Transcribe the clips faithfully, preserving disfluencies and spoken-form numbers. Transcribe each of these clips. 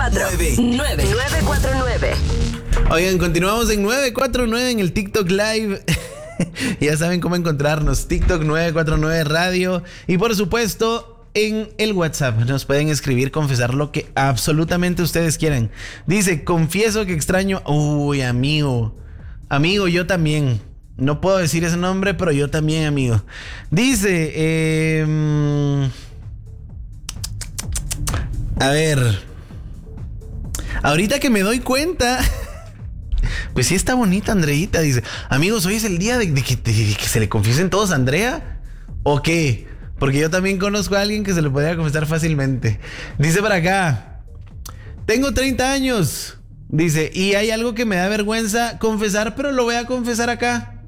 nueve nueve nueve cuatro nueve. Oigan, continuamos en nueve cuatro nueve en el TikTok Live. Ya saben cómo encontrarnos. TikTok nueve cuatro nueve Radio. Y por supuesto, en el WhatsApp nos pueden escribir, confesar lo que absolutamente ustedes quieran. Dice, confieso que extraño. Uy, amigo. Amigo, yo también. No puedo decir ese nombre, pero yo también, amigo. Dice, eh, a ver. Ahorita que me doy cuenta. Pues sí está bonita, Andreita. Dice, amigos, hoy es el día de, de, que, de, de que se le confiesen todos a Andrea. ¿O qué? Porque yo también conozco a alguien que se le podría confesar fácilmente. Dice para acá, tengo treinta años. Dice, y hay algo que me da vergüenza confesar, pero lo voy a confesar acá.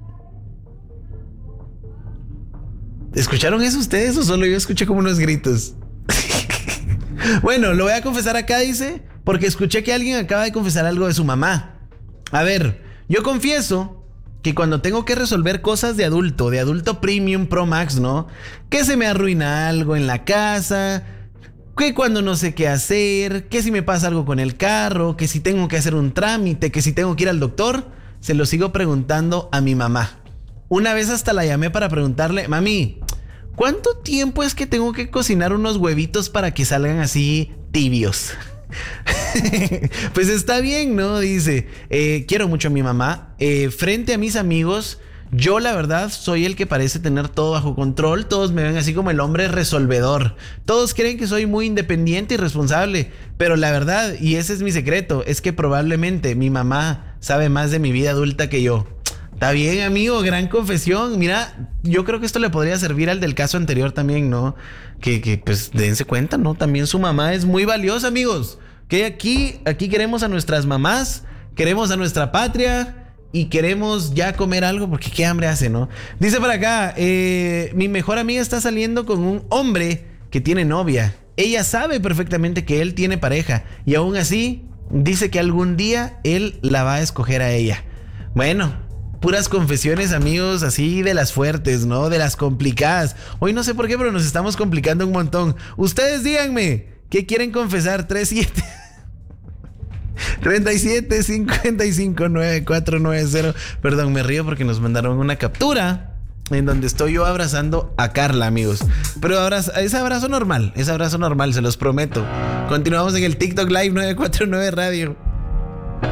¿Escucharon eso ustedes o solo yo escuché como unos gritos? Bueno, lo voy a confesar acá, dice, porque escuché que alguien acaba de confesar algo de su mamá. A ver, yo confieso que cuando tengo que resolver cosas de adulto, de adulto premium pro max, ¿no? Que se me arruina algo en la casa, que cuando no sé qué hacer, que si me pasa algo con el carro, que si tengo que hacer un trámite, que si tengo que ir al doctor, se lo sigo preguntando a mi mamá. Una vez hasta la llamé para preguntarle, mami, ¿cuánto tiempo es que tengo que cocinar unos huevitos para que salgan así tibios? Pues está bien, ¿no? Dice, eh, quiero mucho a mi mamá. Eh, frente a mis amigos, yo la verdad soy el que parece tener todo bajo control. Todos me ven así como el hombre resolvedor. Todos creen que soy muy independiente y responsable. Pero la verdad, y ese es mi secreto, es que probablemente mi mamá sabe más de mi vida adulta que yo. Está bien, amigo, gran confesión. Mira, yo creo que esto le podría servir al del caso anterior también, ¿no? Que, que pues dense cuenta, ¿no? También su mamá es muy valiosa, amigos. Que aquí, aquí queremos a nuestras mamás, queremos a nuestra patria y queremos ya comer algo porque qué hambre hace, ¿no? Dice por acá, eh, mi mejor amiga está saliendo con un hombre que tiene novia. Ella sabe perfectamente que él tiene pareja y aún así dice que algún día él la va a escoger a ella. Bueno, puras confesiones, amigos, así de las fuertes, ¿no? De las complicadas. Hoy no sé por qué, pero nos estamos complicando un montón. Ustedes díganme, ¿qué quieren confesar? tres siete treinta y siete cincuenta y cinco nueve cuatro nueve cero. Perdón, me río porque nos mandaron una captura en donde estoy yo abrazando a Carla, amigos. Pero abrazo, es abrazo normal, es abrazo normal, se los prometo. Continuamos en el TikTok Live nueve cuatro nueve Radio.